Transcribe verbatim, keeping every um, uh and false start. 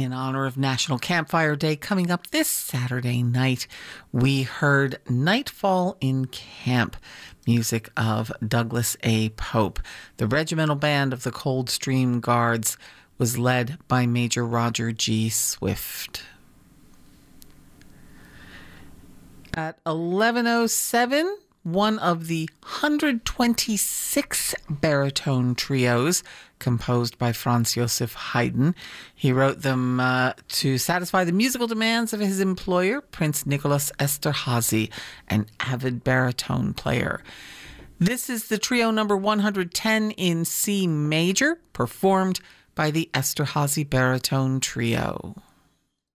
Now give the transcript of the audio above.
In honor of National Campfire Day coming up this Saturday night, we heard Nightfall in Camp, music of Douglas A. Pope. The regimental band of the Coldstream Guards was led by Major Roger G. Swift. At eleven oh seven, one of the one hundred twenty-six baritone trios composed by Franz Joseph Haydn. He wrote them uh, to satisfy the musical demands of his employer, Prince Nicholas Esterhazy, an avid baritone player. This is the trio number one hundred ten in C major, performed by the Esterhazy Baritone Trio.